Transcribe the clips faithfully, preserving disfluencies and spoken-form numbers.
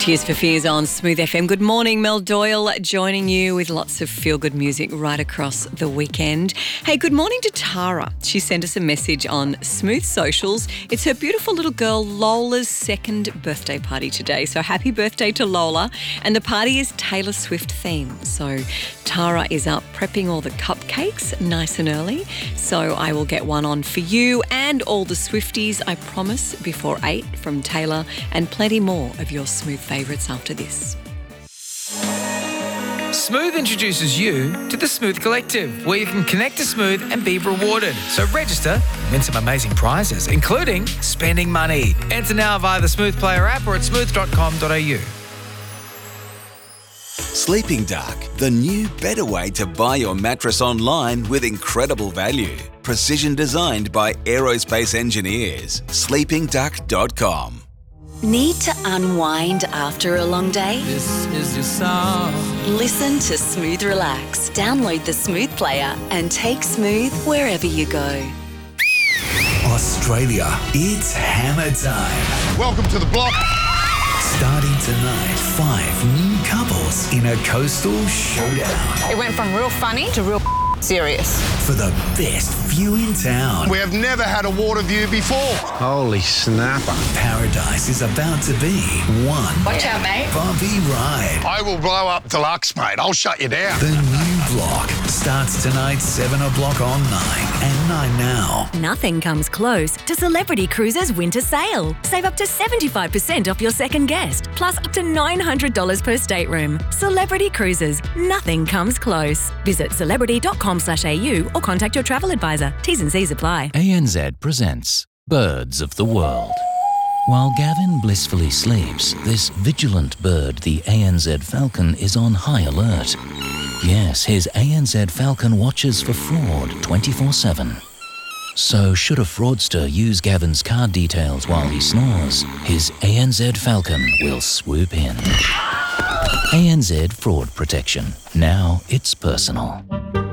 Tears for Fears on Smooth F M. Good morning, Mel Doyle joining you with lots of feel-good music right across the weekend. Hey, good morning to Tara. She sent us a message on Smooth Socials. It's her beautiful little girl Lola's second birthday party today. So happy birthday to Lola. And the party is Taylor Swift themed. So Tara is up prepping all the cupcakes nice and early. So I will get one on for you and all the Swifties, I promise, before eight from Taylor, and plenty more of your Smooth favourites after this. Smooth introduces you to the Smooth Collective, where you can connect to Smooth and be rewarded. So register, win some amazing prizes, including spending money. Enter now via the Smooth Player app or at smooth dot com dot a u. Sleeping Duck, the new, better way to buy your mattress online with incredible value. Precision designed by aerospace engineers. sleeping duck dot com. Need to unwind after a long day? This is your song. Listen to Smooth Relax. Download the Smooth Player and take Smooth wherever you go. Australia, it's hammer time. Welcome to the block. Starting tonight, five new couples in a coastal showdown. It went from real funny to real serious. For the best view in town. We have never had a water view before. Holy snapper. Paradise is about to be one. Watch out, mate. Bumpy ride. I will blow up deluxe, mate. I'll shut you down. The new block starts tonight, seven o'clock on nine and nine now. Nothing comes close to Celebrity Cruises winter sale. Save up to seventy-five percent off your second guest, plus up to nine hundred dollars per stateroom. Celebrity Cruises. Nothing comes close. Visit celebrity dot com slash a u or contact your travel advisor. T's and C's apply. A N Z presents Birds of the World. While Gavin blissfully sleeps, this vigilant bird, the A N Z falcon, is on high alert. Yes, his A N Z falcon watches for fraud twenty-four seven. So should a fraudster use Gavin's card details while he snores, his A N Z falcon will swoop in. A N Z Fraud Protection. Now it's personal.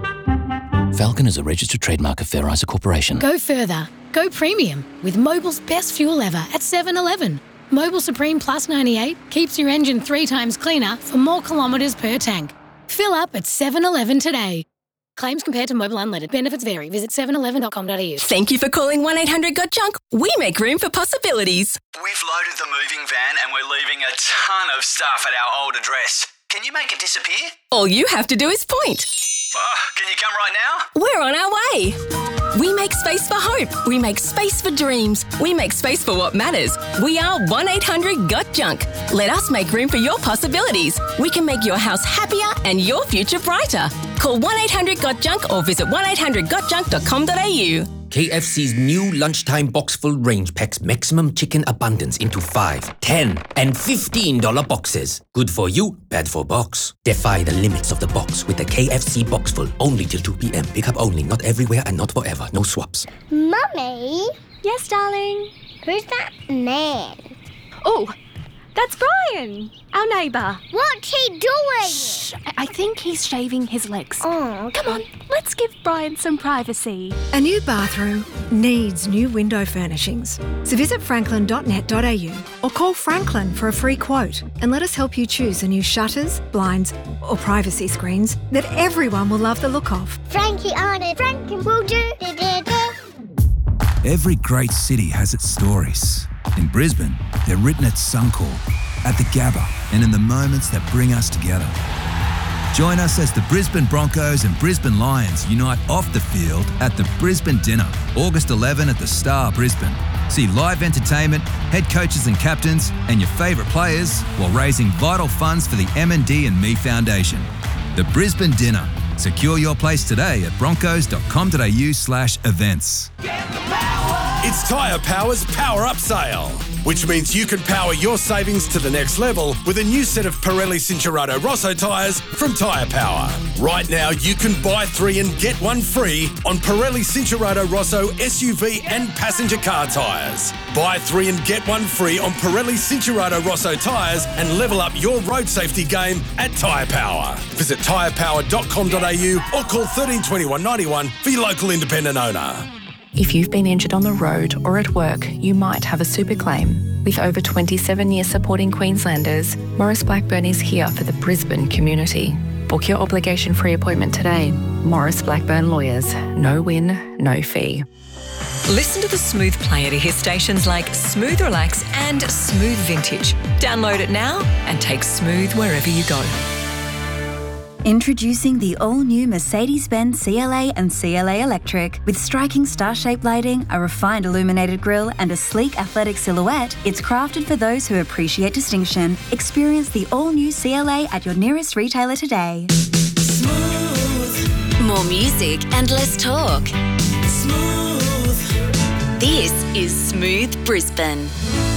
Falcon is a registered trademark of Fairiza Corporation. Go further. Go premium with Mobil's best fuel ever at seven eleven. Mobil Supreme Plus ninety-eight keeps your engine three times cleaner for more kilometres per tank. Fill up at seven eleven today. Claims compared to Mobil Unleaded. Benefits vary. Visit seven eleven dot com dot a u. Thank you for calling one eight hundred got junk. We make room for possibilities. We've loaded the moving van and we're leaving a ton of stuff at our old address. Can you make it disappear? All you have to do is point. Oh, can you come right now? We're on our way. We make space for hope. We make space for dreams. We make space for what matters. We are one eight hundred got junk. Let us make room for your possibilities. We can make your house happier and your future brighter. Call one eight hundred got junk or visit one eight hundred got junk dot com dot a u. K F C's new lunchtime box full range packs maximum chicken abundance into five, ten, and fifteen dollar boxes. Good for you, bad for box. Defy the limits of the box with the K F C box full. Only till two p.m. Pickup only, not everywhere and not forever. No swaps. Mummy? Yes, darling? Who's that man? Oh, that's Brian, our neighbour. What's he doing? Shh, I think he's shaving his legs. Oh, come on, let's give Brian some privacy. A new bathroom needs new window furnishings. So visit franklin dot net dot a u or call Franklin for a free quote and let us help you choose the new shutters, blinds or privacy screens that everyone will love the look of. Frankie on it, Frankie will do. Da, da, da. Every great city has its stories. In Brisbane, they're written at Suncorp, at the Gabba, and in the moments that bring us together. Join us as the Brisbane Broncos and Brisbane Lions unite off the field at the Brisbane Dinner, August eleventh at the Star Brisbane. See live entertainment, head coaches and captains, and your favourite players while raising vital funds for the M and D and Me Foundation. The Brisbane Dinner. Secure your place today at broncos dot com dot a u slash events. It's Tyre Power's Power Up Sale, which means you can power your savings to the next level with a new set of Pirelli Cincherato Rosso tyres from Tyre Power. Right now, you can buy three and get one free on Pirelli Cincherato Rosso S U V and passenger car tyres. Buy three and get one free on Pirelli Cincherato Rosso tyres and level up your road safety game at Tyre Power. Visit tyre power dot com dot a u or call thirteen twenty-one ninety-one for your local independent owner. If you've been injured on the road or at work, you might have a super claim. With over twenty-seven years supporting Queenslanders, Maurice Blackburn is here for the Brisbane community. Book your obligation-free appointment today. Maurice Blackburn Lawyers. No win, no fee. Listen to the Smooth Player to hear stations like Smooth Relax and Smooth Vintage. Download it now and take Smooth wherever you go. Introducing the all-new Mercedes-Benz C L A and C L A Electric. With striking star-shaped lighting, a refined illuminated grille and a sleek athletic silhouette, it's crafted for those who appreciate distinction. Experience the all-new C L A at your nearest retailer today. Smooth. More music and less talk. Smooth. This is Smooth Brisbane.